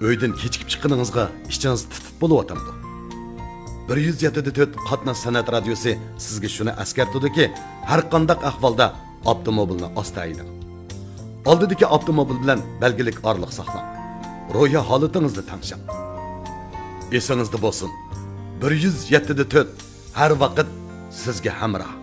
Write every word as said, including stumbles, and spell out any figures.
Öyden kechikib chiqqaningizga ichingiz titib bo'layotdi. bir yuz yetti to'rt qatnash san'at radiosi sizga shuni eskartadiki, har qanday ahvolda avtomobilni asta haydang. Oldidagi avtomobil bilan belgilik orliq saqlang. Ro'yi holatingizni tanishing. Esingizda bo'lsin. bir yuz yetti to'rt har vaqt sizga hamroh.